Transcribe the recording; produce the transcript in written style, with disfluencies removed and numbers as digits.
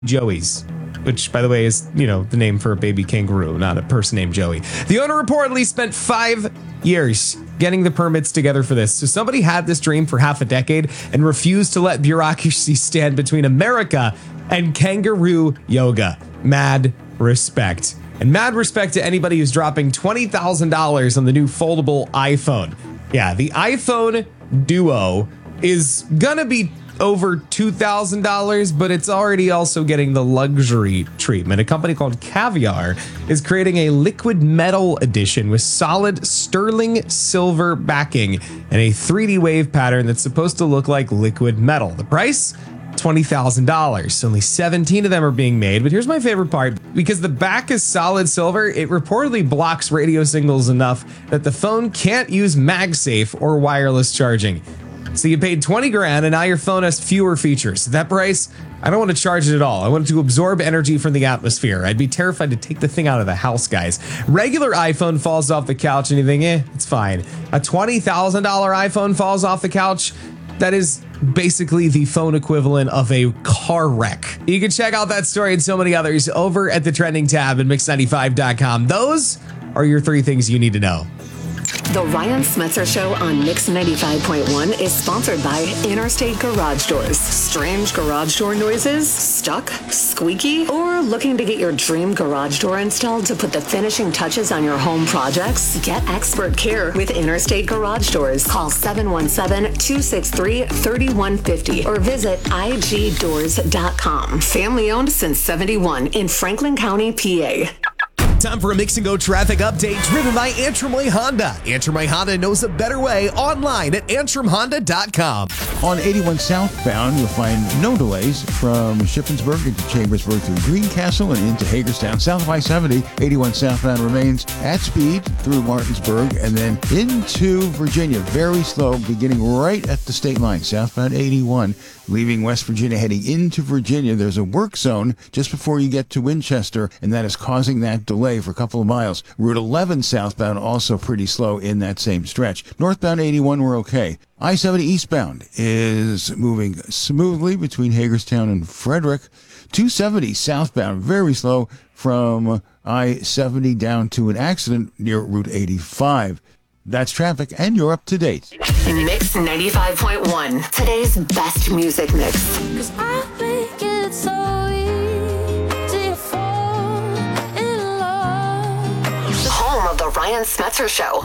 Joey's, which, by the way, is, the name for a baby kangaroo, not a person named Joey. The owner reportedly spent 5 years getting the permits together for this. So somebody had this dream for half a decade and refused to let bureaucracy stand between America and kangaroo yoga. Mad respect. And mad respect to anybody who's dropping $20,000 on the new foldable iPhone. Yeah, the iPhone Duo is gonna be over $2,000, but it's already also getting the luxury treatment. A company called Caviar is creating a liquid metal edition with solid sterling silver backing and a 3D wave pattern that's supposed to look like liquid metal. The price? $20,000. Only 17 of them are being made, but here's my favorite part. Because the back is solid silver, it reportedly blocks radio signals enough that the phone can't use MagSafe or wireless charging. So you paid 20 grand and now your phone has fewer features. That price, I don't want to charge it at all. I want it to absorb energy from the atmosphere. I'd be terrified to take the thing out of the house, guys. Regular iPhone falls off the couch and you think, it's fine. A $20,000 iPhone falls off the couch. That is basically the phone equivalent of a car wreck. You can check out that story and so many others over at the trending tab at mix95.com. Those are your 3 things you need to know. The Ryan Smetzer Show on Mix 95.1 is sponsored by Interstate Garage Doors. Strange garage door noises? Stuck? Squeaky? Or looking to get your dream garage door installed to put the finishing touches on your home projects? Get expert care with Interstate Garage Doors. Call 717-263-3150 or visit igdoors.com. Family owned since 71 in Franklin County, PA. Time for a Mix and Go traffic update driven by Antrim Way Honda. Antrim Way Honda knows a better way online at antrimhonda.com. On 81 southbound, you'll find no delays from Shippensburg into Chambersburg through Greencastle and into Hagerstown. South of I-70, 81 southbound remains at speed through Martinsburg and then into Virginia. Very slow, beginning right at the state line. Southbound 81, leaving West Virginia, heading into Virginia. There's a work zone just before you get to Winchester, and that is causing that delay for a couple of miles. Route 11 southbound also pretty slow in that same stretch. Northbound 81, we're okay. I-70 eastbound is moving smoothly between Hagerstown and Frederick. 270 southbound, very slow from I-70 down to an accident near Route 85. That's traffic, and you're up to date. Mix 95.1, today's best music mix. 'Cause I think it's so easy to fall in love. Home of the Ryan Smetzer Show.